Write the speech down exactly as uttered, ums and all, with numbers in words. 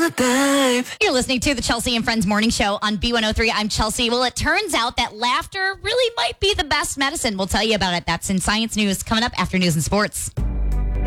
the dive. You're listening to the Chelsea and Friends Morning Show on B one oh three. I'm Chelsea. Well, it turns out that laughter really might be the best medicine. We'll tell you about it. That's in Science News coming up after News and Sports.